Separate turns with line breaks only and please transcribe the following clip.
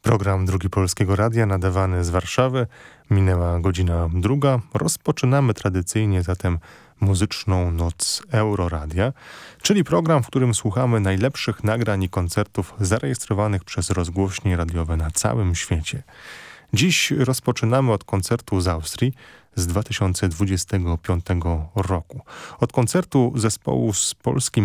Program Drugi Polskiego Radia nadawany z Warszawy. Minęła godzina 2. Rozpoczynamy tradycyjnie zatem muzyczną noc Euroradia, czyli program, w którym słuchamy najlepszych nagrań i koncertów zarejestrowanych przez rozgłośnie radiowe na całym świecie. Dziś rozpoczynamy od koncertu z Austrii z 2025 roku. Od koncertu zespołu z polskim